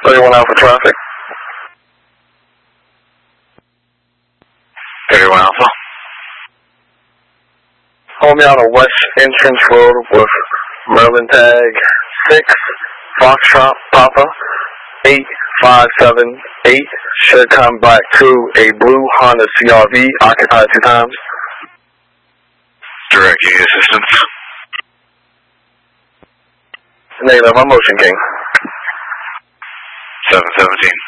31 Alpha traffic. 31 Alpha. Hold me on a West Entrance Road with Merlin tag 6, Foxtrot Papa 8578. Should come back to a blue Honda CRV, occupied 2 times. Direct, you need assistance? Negative, I'm Motion King. 717.